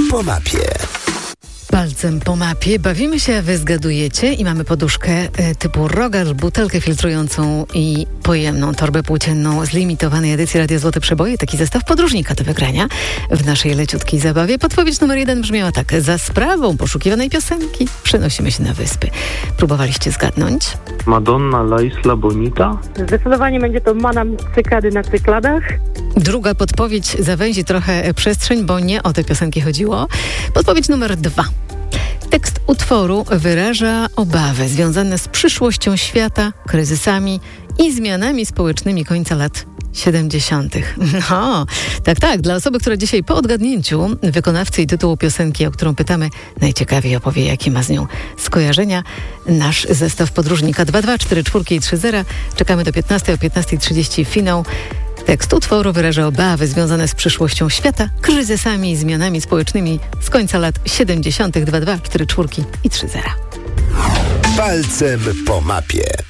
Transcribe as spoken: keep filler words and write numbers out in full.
po mapie. Palcem po mapie bawimy się, a wy zgadujecie i mamy poduszkę e, typu rogal, butelkę filtrującą i pojemną torbę płócienną z limitowanej edycji Radia Złote Przeboje. Taki zestaw podróżnika do wygrania w naszej leciutkiej zabawie. Podpowiedź numer jeden brzmiała tak. Za sprawą poszukiwanej piosenki przenosimy się na wyspy. Próbowaliście zgadnąć? Madonna La Isla Bonita? Zdecydowanie będzie to Manam Cykady na Cykladach. Druga podpowiedź zawęzi trochę przestrzeń, bo nie o te piosenki chodziło. Podpowiedź numer dwa. Tekst utworu wyraża obawy związane z przyszłością świata, kryzysami i zmianami społecznymi końca lat siedemdziesiątych. No, tak, tak. Dla osoby, która dzisiaj po odgadnięciu wykonawcy i tytułu piosenki, o którą pytamy, najciekawiej opowie, jakie ma z nią skojarzenia. Nasz zestaw podróżnika dwa dwa cztery cztery i trzy zero. Czekamy do piętnastej, o piętnasta trzydzieści finał. Tekst utworu wyraża obawy związane z przyszłością świata, kryzysami i zmianami społecznymi z końca lat siedemdziesiątych. dwa dwa cztery cztery i trzy zero. Palcem po mapie.